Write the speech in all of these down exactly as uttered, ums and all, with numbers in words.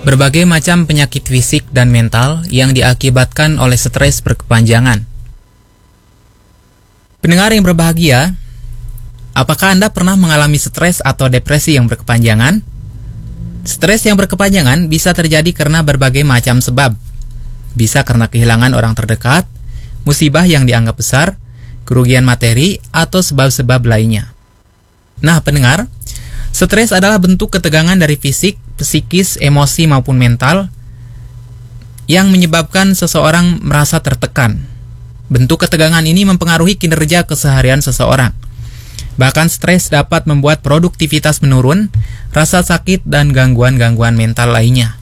Berbagai macam penyakit fisik dan mental yang diakibatkan oleh stres berkepanjangan. Pendengar yang berbahagia, apakah Anda pernah mengalami stres atau depresi yang berkepanjangan? Stres yang berkepanjangan bisa terjadi karena berbagai macam sebab. Bisa karena kehilangan orang terdekat, musibah yang dianggap besar, kerugian materi, atau sebab-sebab lainnya. Nah, pendengar, stres adalah bentuk ketegangan dari fisik, psikis, emosi maupun mental yang menyebabkan seseorang merasa tertekan. Bentuk ketegangan ini mempengaruhi kinerja keseharian seseorang. Bahkan stres dapat membuat produktivitas menurun, rasa sakit, dan gangguan-gangguan mental lainnya.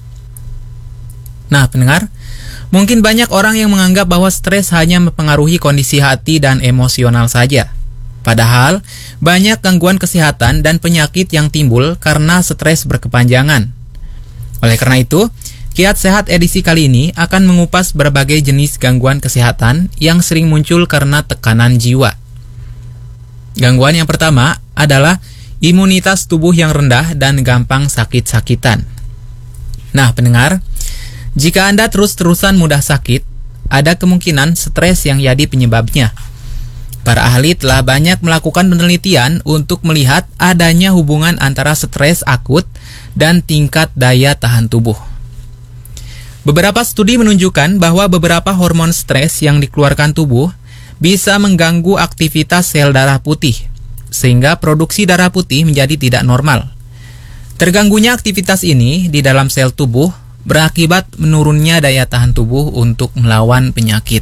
Nah, pendengar, mungkin banyak orang yang menganggap bahwa stres hanya mempengaruhi kondisi hati dan emosional saja. Padahal, banyak gangguan kesehatan dan penyakit yang timbul karena stres berkepanjangan. Oleh karena itu, Kiat Sehat edisi kali ini akan mengupas berbagai jenis gangguan kesehatan yang sering muncul karena tekanan jiwa. Gangguan yang pertama adalah imunitas tubuh yang rendah dan gampang sakit-sakitan. Nah, pendengar, jika Anda terus-terusan mudah sakit, ada kemungkinan stres yang jadi penyebabnya. Para ahli telah banyak melakukan penelitian untuk melihat adanya hubungan antara stres akut dan tingkat daya tahan tubuh. Beberapa studi menunjukkan bahwa beberapa hormon stres yang dikeluarkan tubuh bisa mengganggu aktivitas sel darah putih, sehingga produksi darah putih menjadi tidak normal. Terganggunya aktivitas ini di dalam sel tubuh berakibat menurunnya daya tahan tubuh untuk melawan penyakit.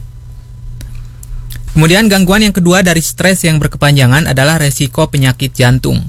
Kemudian gangguan yang kedua dari stres yang berkepanjangan adalah resiko penyakit jantung.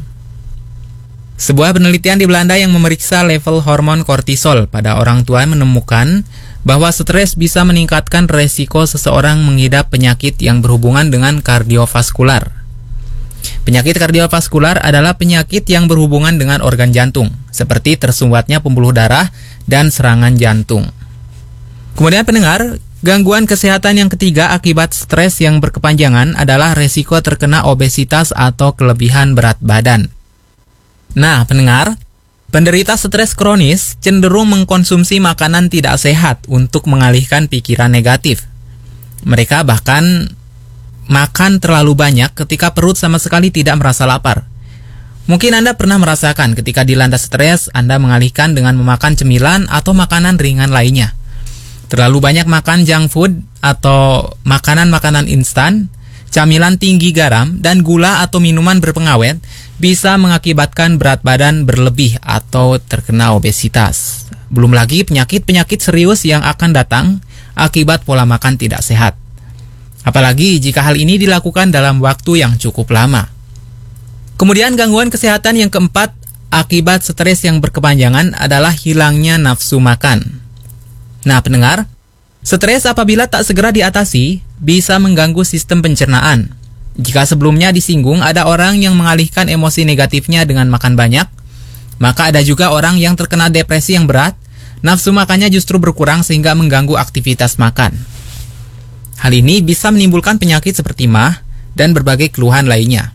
Sebuah penelitian di Belanda yang memeriksa level hormon kortisol pada orang tua menemukan bahwa stres bisa meningkatkan resiko seseorang mengidap penyakit yang berhubungan dengan kardiovaskular. Penyakit kardiovaskular adalah penyakit yang berhubungan dengan organ jantung, seperti tersumbatnya pembuluh darah dan serangan jantung. Kemudian pendengar, gangguan kesehatan yang ketiga akibat stres yang berkepanjangan adalah resiko terkena obesitas atau kelebihan berat badan. Nah, pendengar, penderita stres kronis cenderung mengkonsumsi makanan tidak sehat untuk mengalihkan pikiran negatif. Mereka bahkan makan terlalu banyak ketika perut sama sekali tidak merasa lapar. Mungkin Anda pernah merasakan ketika dilanda stres, Anda mengalihkan dengan memakan cemilan atau makanan ringan lainnya. Terlalu banyak makan junk food atau makanan-makanan instan, camilan tinggi garam, dan gula atau minuman berpengawet bisa mengakibatkan berat badan berlebih atau terkena obesitas. Belum lagi penyakit-penyakit serius yang akan datang akibat pola makan tidak sehat. Apalagi jika hal ini dilakukan dalam waktu yang cukup lama. Kemudian gangguan kesehatan yang keempat akibat stres yang berkepanjangan adalah hilangnya nafsu makan. Nah, pendengar, stres apabila tak segera diatasi bisa mengganggu sistem pencernaan. Jika sebelumnya disinggung ada orang yang mengalihkan emosi negatifnya dengan makan banyak, maka ada juga orang yang terkena depresi yang berat, nafsu makannya justru berkurang sehingga mengganggu aktivitas makan. Hal ini bisa menimbulkan penyakit seperti mah dan berbagai keluhan lainnya.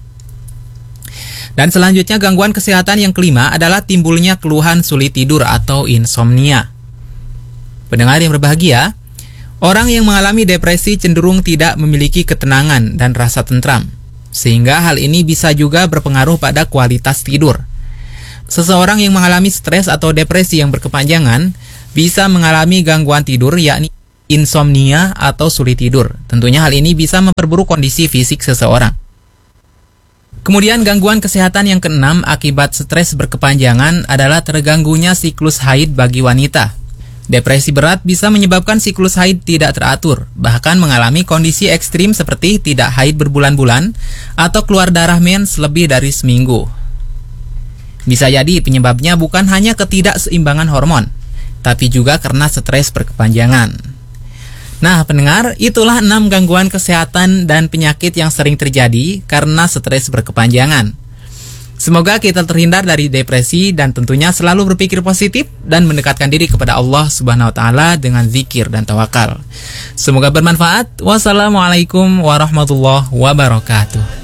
Dan selanjutnya gangguan kesehatan yang kelima adalah timbulnya keluhan sulit tidur atau insomnia. Pendengar yang berbahagia, orang yang mengalami depresi cenderung tidak memiliki ketenangan dan rasa tentram, sehingga hal ini bisa juga berpengaruh pada kualitas tidur. Seseorang yang mengalami stres atau depresi yang berkepanjangan bisa mengalami gangguan tidur, yakni insomnia atau sulit tidur. Tentunya hal ini bisa memperburuk kondisi fisik seseorang. Kemudian gangguan kesehatan yang keenam akibat stres berkepanjangan adalah terganggunya siklus haid bagi wanita. Depresi berat bisa menyebabkan siklus haid tidak teratur, bahkan mengalami kondisi ekstrim seperti tidak haid berbulan-bulan atau keluar darah mens lebih dari seminggu. Bisa jadi penyebabnya bukan hanya ketidakseimbangan hormon, tapi juga karena stres berkepanjangan. Nah, pendengar, itulah enam gangguan kesehatan dan penyakit yang sering terjadi karena stres berkepanjangan. Semoga kita terhindar dari depresi dan tentunya selalu berpikir positif dan mendekatkan diri kepada Allah Subhanahu wa taala dengan zikir dan tawakal. Semoga bermanfaat. Wassalamualaikum warahmatullahi wabarakatuh.